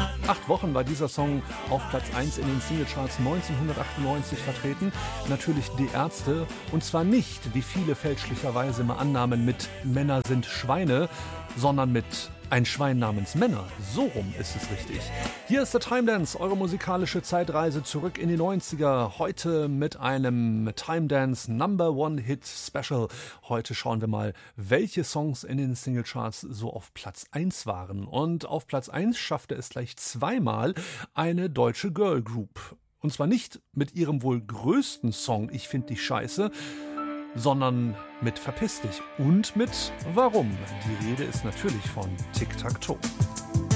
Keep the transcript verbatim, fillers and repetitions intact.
Acht Wochen war dieser Song auf Platz eins in den Singlecharts neunzehnhundertachtundneunzig vertreten. Natürlich die Ärzte. Und zwar nicht, wie viele fälschlicherweise mal annahmen, mit Männer sind Schweine, sondern mit ein Schwein namens Männer. So rum ist es richtig. Hier ist der Time Dance, eure musikalische Zeitreise zurück in die neunziger. Heute mit einem Time Dance Number One Hit Special. Heute schauen wir mal, welche Songs in den Singlecharts so auf Platz eins waren. Und auf Platz eins schaffte es gleich zweimal eine deutsche Girl Group. Und zwar nicht mit ihrem wohl größten Song Ich find dich scheiße, sondern mit Verpiss dich und mit Warum. Die Rede ist natürlich von Tic Tac Toe.